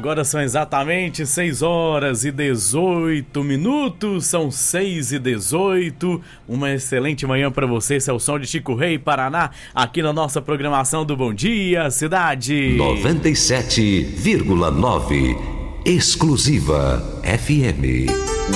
Agora são exatamente 6 horas e 18 minutos, são 6 e 18. Uma excelente manhã para você. Esse é o som de Chico Rei, Paraná, aqui na nossa programação do Bom Dia Cidade 97,9 Exclusiva FM.